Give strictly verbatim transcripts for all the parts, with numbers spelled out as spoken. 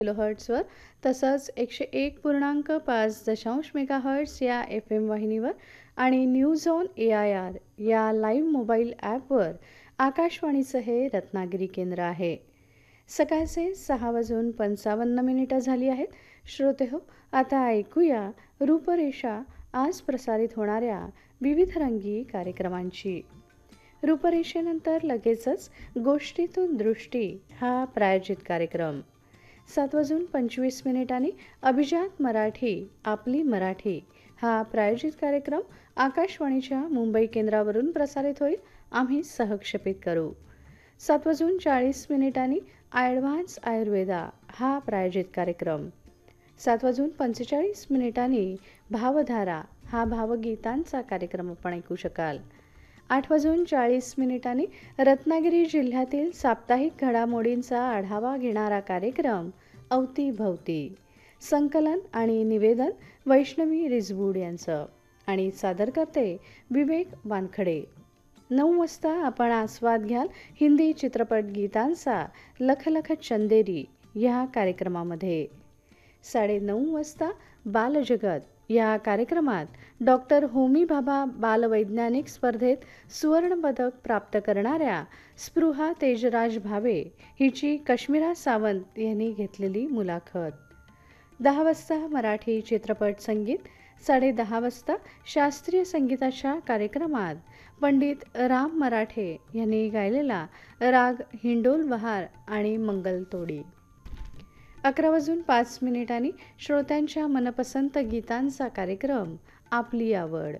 किलोहर्ट्झवर तसंच एकशे एक पूर्णांक पाच दशांश मेगाहर्ट्झ या एफ एम वाहिनीवर आणि news on A I R या लाईव्ह मोबाईल ॲपवर आकाशवाणीचं हे रत्नागिरी केंद्र आहे. सकाळचे सहा वाजून पंचावन्न मिनिटं झाली आहेत. श्रोते हो, आता ऐकूया रूपरेषा आज प्रसारित होणाऱ्या विविध रंगी कार्यक्रमांची. रूपरेषेनंतर लगेचच गोष्टीतून दृष्टी हा प्रायोजित कार्यक्रम. सात वाजून पंचवीस मिनिटांनी अभिजात मराठी आपली मराठी हा प्रायोजित कार्यक्रम आकाशवाणीच्या मुंबई केंद्रावरून प्रसारित होईल. आम्ही सहक्षेपित करू. सात वाजून चाळीस मिनिटांनी ॲडव्हान्स आयुर्वेदा हा प्रायोजित कार्यक्रम. सात वाजून पंचेचाळीस मिनिटांनी भावधारा हा भावगीतांचा कार्यक्रम आपण ऐकू शकाल. आठ वाजून चाळीस मिनिटांनी रत्नागिरी जिल्ह्यातील साप्ताहिक घडामोडींचा आढावा घेणारा कार्यक्रम अवतीभवती. संकलन आणि निवेदन वैष्णवी रिजबूड यांचं आणि सादर करते विवेक वानखडे. नऊ वाजता आपण आस्वाद घ्याल हिंदी चित्रपट गीतांचा लखलख चंदेरी या कार्यक्रमामध्ये. साडेनऊ वाजता बालजगत या कार्यक्रमात डॉक्टर होमी भाभा बालवैज्ञानिक स्पर्धेत सुवर्णपदक प्राप्त करणाऱ्या स्पृहा तेजराज भावे हिची कश्मीरा सावंत यांनी घेतलेली मुलाखत. दहा वाजता मराठी चित्रपट संगीत. साडे दहा वाजता शास्त्रीय संगीताच्या कार्यक्रमात पंडित राम मराठे यांनी गायलेला राग हिंडोल बहार आणि मंगल तोडी. अकरा वाजून पाच मिनिटांनी श्रोत्यांच्या मनपसंत गीतांचा कार्यक्रम आपली आवड.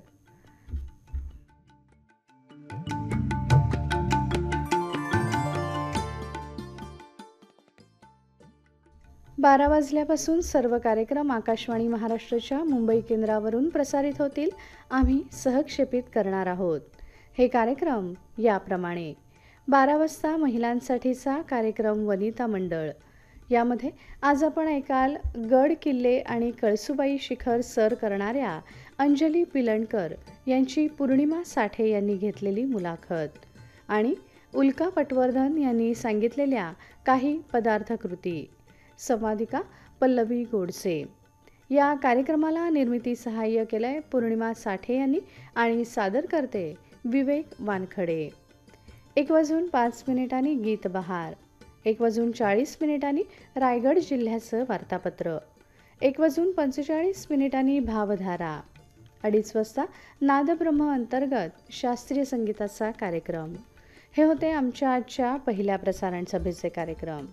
बारा वाजल्यापासून सर्व कार्यक्रम आकाशवाणी महाराष्ट्राच्या मुंबई केंद्रावरून प्रसारित होतील. आम्ही सहक्षेपित करणार आहोत. हे कार्यक्रम याप्रमाणे. बारा वाजता महिलांसाठीचा कार्यक्रम वनिता मंडळ. यामध्ये आज आपण ऐकाल गड किल्ले आणि कळसुबाई शिखर सर करणाऱ्या अंजली पिलणकर यांची पौर्णिमा साठे यांनी घेतलेली मुलाखत आणि उल्का पटवर्धन यांनी सांगितलेल्या काही पदार्थकृती. संवादिका पल्लवी गोडसे. या कार्यक्रमाला निर्मिती सहाय्य केलंय पौर्णिमा साठे यांनी आणि सादर करते विवेक वानखडे. एक वाजून पाच मिनिटांनी गीत बहार. एक वाजून चाळीस मिनिटांनी रायगड जिल्ह्याचं वार्तापत्र. एक वाजून पंचेचाळीस मिनिटांनी भावधारा. अडीच वाजता नादब्रह्म अंतर्गत शास्त्रीय संगीताचा कार्यक्रम. हे होते आमच्या आजच्या पहिल्या प्रसारण सभेचे कार्यक्रम.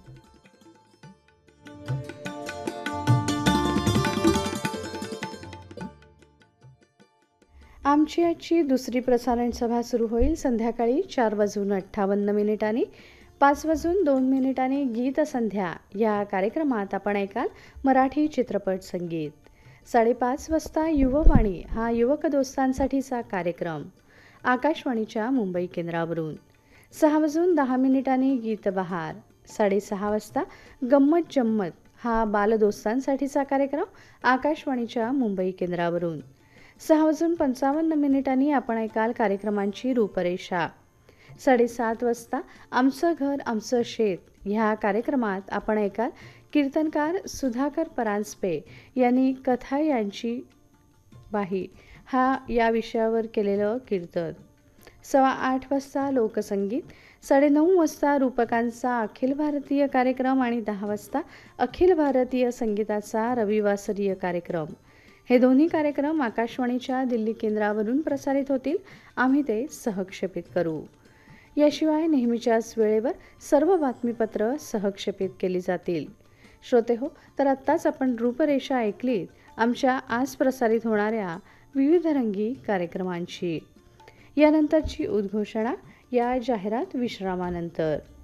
आमची आजची दुसरी प्रसारण सभा सुरू होईल संध्याकाळी चार वाजून अठ्ठावन्न मिनिटांनी. पाच वाजून दोन मिनिटांनी गीत संध्या या कार्यक्रमात आपण ऐकाल मराठी चित्रपट संगीत. साडेपाच वाजता युववाणी हा युवक दोस्तांसाठीचा कार्यक्रम आकाशवाणीच्या मुंबई केंद्रावरून. सहा वाजून दहा मिनिटांनी गीत बहार. साडेसहा वाजता गंमत जम्मत हा बालदोस्तांसाठीचा कार्यक्रम आकाशवाणीच्या मुंबई केंद्रावरून. सहा वाजून पंचावन्न मिनिटांनी आपण ऐकाल कार्यक्रमांची रूपरेषा. साडेसात वाजता आमचं घर आमचं शेत ह्या कार्यक्रमात आपण ऐकाल कीर्तनकार सुधाकर परांजपे यांनी कथा यांची बाही हा या विषयावर केलेलं कीर्तन. सव्वा आठ वाजता लोकसंगीत. साडेनऊ वाजता रूपकांचा अखिल भारतीय कार्यक्रम आणि दहा वाजता अखिल भारतीय संगीताचा रविवासरीय कार्यक्रम. हे दोन्ही कार्यक्रम आकाशवाणीच्या दिल्ली केंद्रावरून प्रसारित होतील. आम्ही ते सहक्षेपित करू. याशिवाय नेहमीच्याच वेळेवर सर्व बातमीपत्र सहक्षेपित केली जातील. श्रोते हो, तर आत्ताच आपण रूपरेषा ऐकलीत आमच्या आज प्रसारित होणाऱ्या विविध रंगी कार्यक्रमांची. यानंतरची उद्घोषणा या जाहिरात विश्रामानंतर.